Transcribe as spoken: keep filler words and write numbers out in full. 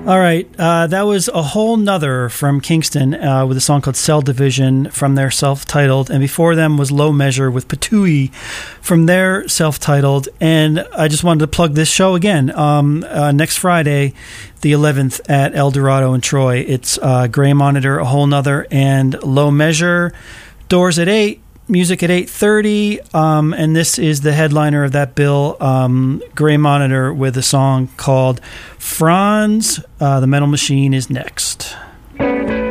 All right, uh, that was A Whole Nother from Kingston uh, with a song called Cell Division from their self-titled, and before them was Low Measure with Patooey from their self-titled. And I just wanted to plug this show again. Um, uh, next Friday, the eleventh at El Dorado in Troy, it's uh, Gray Monitor, A Whole Nother, and Low Measure. Doors at eight. Music at eight thirty, um, and this is the headliner of that bill, um, Gray Monitor, with a song called Franz. Uh, the Metal Machine is next.